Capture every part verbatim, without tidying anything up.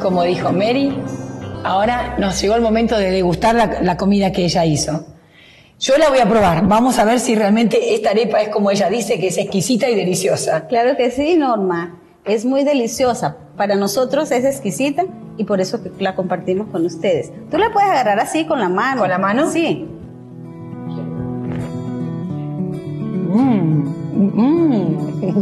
como dijo Mary, ahora nos llegó el momento de degustar la, la comida que ella hizo. Yo la voy a probar. Vamos a ver si realmente esta arepa es como ella dice, que es exquisita y deliciosa. Claro que sí, Norma. Es muy deliciosa. Para nosotros es exquisita y por eso que la compartimos con ustedes. Tú la puedes agarrar así con la mano. ¿Con la mano? Sí. Mmm. Mmm.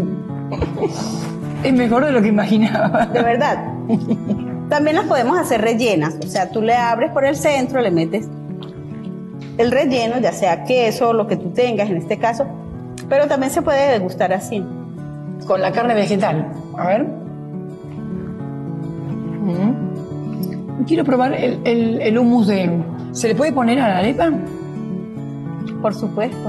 Es mejor de lo que imaginaba. De verdad. También las podemos hacer rellenas. O sea, tú le abres por el centro, le metes el relleno, ya sea queso, lo que tú tengas en este caso, pero también se puede degustar así. Con la carne vegetal. A ver. Mm. Quiero probar el, el, el hummus de... ¿Se le puede poner a la arepa? Por supuesto.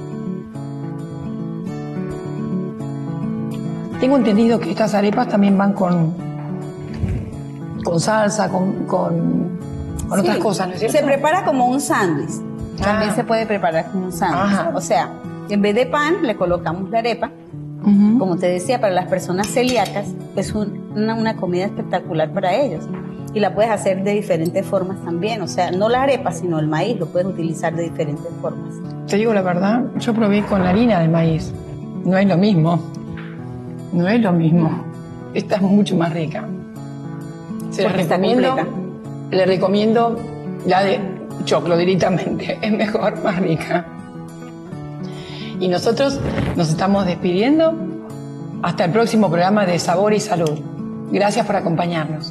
Tengo entendido que estas arepas también van con, con salsa, con, con, con sí, otras cosas, ¿no es cierto? Se prepara como un sándwich. Ah. También se puede preparar como un sándwich. O sea, en vez de pan le colocamos la arepa. Uh-huh. Como te decía, para las personas celíacas es un, una, una comida espectacular para ellos. Y la puedes hacer de diferentes formas también. O sea, no la arepa, sino el maíz lo puedes utilizar de diferentes formas. Te digo la verdad, yo probé con la harina de maíz. No es lo mismo. No es lo mismo. Esta es mucho más rica. Se la recomiendo. Le recomiendo la de choclo directamente. Es mejor, más rica. Y nosotros nos estamos despidiendo. Hasta el próximo programa de Sabor y Salud. Gracias por acompañarnos.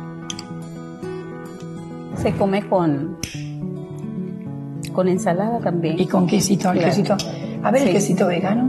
Se come con con ensalada también. Y con quesito, el claro. quesito. A ver, sí. El quesito vegano.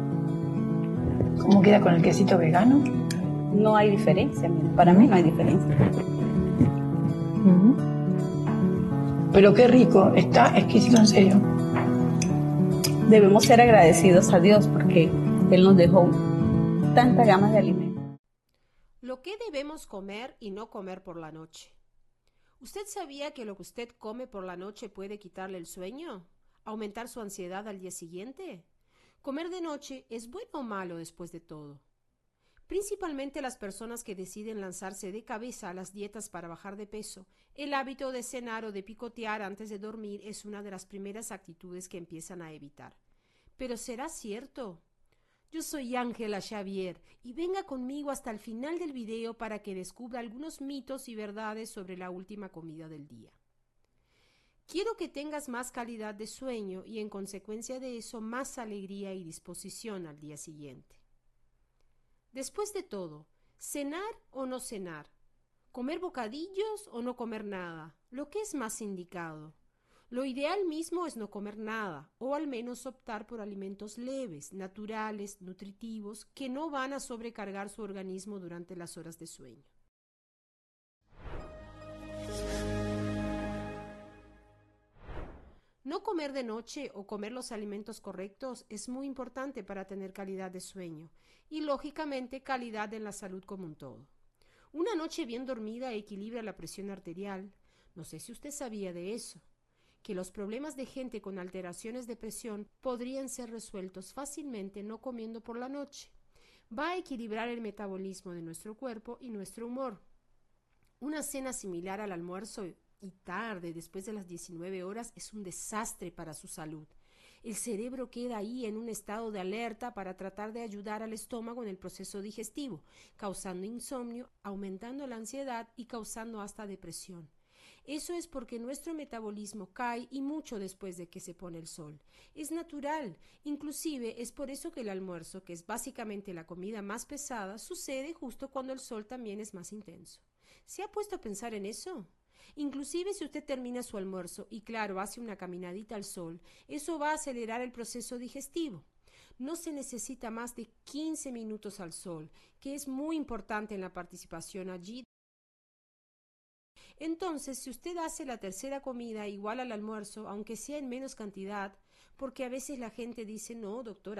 ¿Cómo queda con el quesito vegano? No hay diferencia, para mí no hay diferencia. Uh-huh. Pero qué rico, está exquisito, en serio. Debemos ser agradecidos a Dios porque Él nos dejó tanta gama de alimentos. Lo que debemos comer y no comer por la noche. ¿Usted sabía que lo que usted come por la noche puede quitarle el sueño? ¿Aumentar su ansiedad al día siguiente? ¿Comer de noche es bueno o malo después de todo? Principalmente las personas que deciden lanzarse de cabeza a las dietas para bajar de peso, el hábito de cenar o de picotear antes de dormir es una de las primeras actitudes que empiezan a evitar. ¿Pero será cierto? Yo soy Ángela Xavier y venga conmigo hasta el final del video para que descubra algunos mitos y verdades sobre la última comida del día. Quiero que tengas más calidad de sueño y en consecuencia de eso más alegría y disposición al día siguiente. Después de todo, ¿cenar o no cenar? ¿Comer bocadillos o no comer nada? ¿Lo que es más indicado? Lo ideal mismo es no comer nada, o al menos optar por alimentos leves, naturales, nutritivos, que no van a sobrecargar su organismo durante las horas de sueño. No comer de noche o comer los alimentos correctos es muy importante para tener calidad de sueño y, lógicamente, calidad en la salud como un todo. Una noche bien dormida equilibra la presión arterial. No sé si usted sabía de eso, que los problemas de gente con alteraciones de presión podrían ser resueltos fácilmente no comiendo por la noche. Va a equilibrar el metabolismo de nuestro cuerpo y nuestro humor. Una cena similar al almuerzo y tarde, después de las diecinueve horas, es un desastre para su salud. El cerebro queda ahí en un estado de alerta para tratar de ayudar al estómago en el proceso digestivo, causando insomnio, aumentando la ansiedad y causando hasta depresión. Eso es porque nuestro metabolismo cae y mucho después de que se pone el sol. Es natural, inclusive es por eso que el almuerzo, que es básicamente la comida más pesada, sucede justo cuando el sol también es más intenso. ¿Se ha puesto a pensar en eso? Inclusive si usted termina su almuerzo y claro, hace una caminadita al sol, eso va a acelerar el proceso digestivo. No se necesita más de quince minutos al sol, que es muy importante en la participación allí. Entonces, si usted hace la tercera comida igual al almuerzo, aunque sea en menos cantidad, porque a veces la gente dice, no, doctora,